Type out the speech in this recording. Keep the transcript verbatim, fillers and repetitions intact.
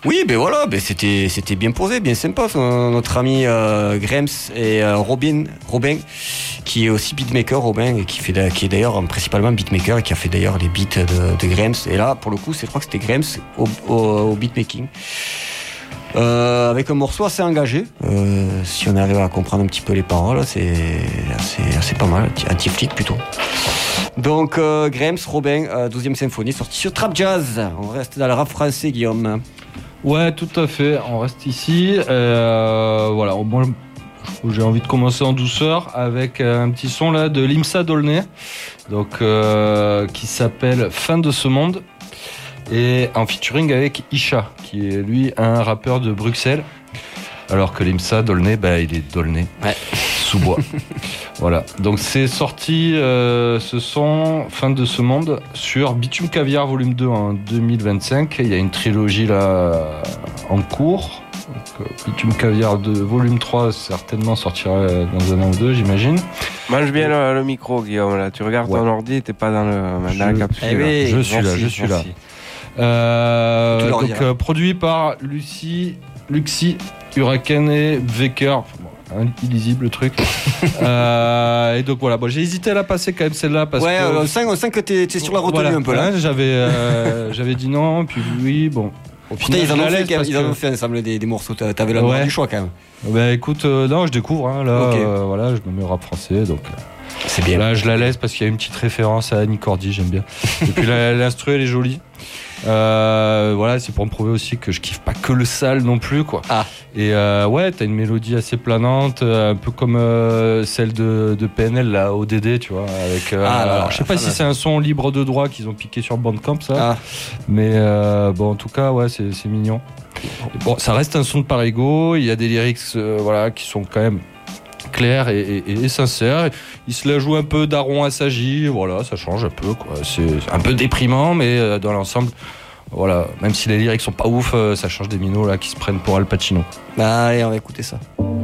Oui, ben voilà, ben c'était, c'était bien posé, bien sympa. Son, notre ami euh, Grems et euh, Robin, Robin, qui est aussi beatmaker, Robin, et qui, fait, qui est d'ailleurs principalement beatmaker et qui a fait d'ailleurs les beats de, de Grems. Et là, pour le coup, c'est, je crois que c'était Grems au, au, au beatmaking. Euh, avec un morceau assez engagé. Euh, si on arrive à comprendre un petit peu les paroles, c'est assez, assez pas mal, anti-flic plutôt. Donc euh, Grems, Robin, euh, douzième symphonie, sortie sur Trap Jazz. On reste dans le rap français, Guillaume. Ouais, tout à fait. On reste ici. Euh, voilà, moi, j'ai envie de commencer en douceur avec un petit son là de Limsa Dolnay, donc euh, qui s'appelle Fin de ce monde. Et en featuring avec Isha, qui est lui un rappeur de Bruxelles, alors que Limsa Dolnay, bah, il est Dolnay, ouais. Sous bois. Voilà, donc c'est sorti euh, ce son Fin de ce monde sur Bitume Caviar volume deux en deux mille vingt-cinq. Il y a une trilogie là en cours. Donc, Bitume Caviar deux volume trois certainement sortira dans un an ou deux, j'imagine. Mange bien le, le micro, Guillaume, là tu regardes ouais. ton ordi, t'es pas dans, le, dans la capsule. Eh oui, je suis merci, là, je suis merci. là. Euh, donc euh, produit par Lucie, Luxi, Huracan et Vecker. Bon, illisible le truc. euh, et donc voilà, bon, j'ai hésité à la passer quand même celle-là parce ouais, que. Ouais, on sent que t'es, t'es sur la retenue voilà, un peu là. Hein, j'avais, euh, j'avais dit non, puis oui, bon. Au final, ils en ont fait, ils que... ont fait ensemble des, des morceaux. T'avais la ouais. du choix quand même. Bah écoute, euh, non, je découvre. Hein, là, okay. euh, voilà, je me mets au rap français, donc. C'est bien. Là, je la laisse parce qu'il y a une petite référence à Annie Cordy, j'aime bien. Et puis la, l'instru, elle est jolie. Euh, voilà, c'est pour me prouver aussi que je kiffe pas que le sale non plus, quoi. Ah. Et euh, ouais, t'as une mélodie assez planante, un peu comme euh, celle de, de P N L, là, O D D, tu vois. Avec, euh, ah, alors, je sais pas si c'est un son libre de droit qu'ils ont piqué sur Bandcamp, ça. Ah. Mais euh, bon, en tout cas, ouais, c'est, c'est mignon. Bon, ça reste un son de Parigo. Il y a des lyrics, euh, voilà, qui sont quand même clair et, et, et sincère. Il se la joue un peu d'Aaron Assagi, voilà, ça change un peu, quoi. C'est un peu déprimant, mais dans l'ensemble, voilà, même si les lyrics sont pas ouf, ça change des minots là qui se prennent pour Al Pacino. Bah allez, on va écouter ça.